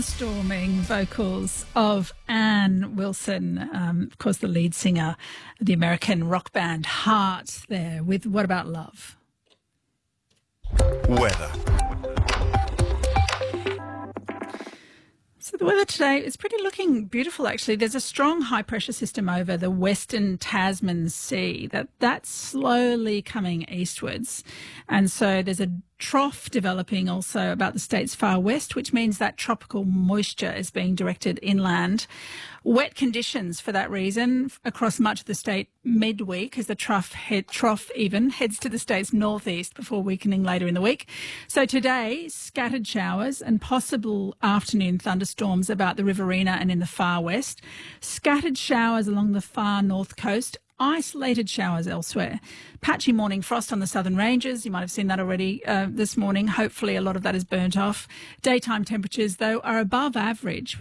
barnstorming vocals of Ann Wilson, of course, the lead singer of the American rock band Heart, there with What About Love? Weather. So the weather today is looking beautiful, actually. There's a strong high-pressure system over the western Tasman Sea that's slowly coming eastwards. And so there's a trough developing also about the state's far west, which means that tropical moisture is being directed inland. Wet conditions for that reason across much of the state midweek as the trough even heads to the state's northeast before weakening later in the week. So today, scattered showers and possible afternoon thunderstorms about the Riverina and in the far west. Scattered showers along the far north coast. Isolated showers elsewhere. Patchy morning frost on the southern ranges. You might have seen that already this morning. Hopefully a lot of that is burnt off. Daytime temperatures, though, are above average.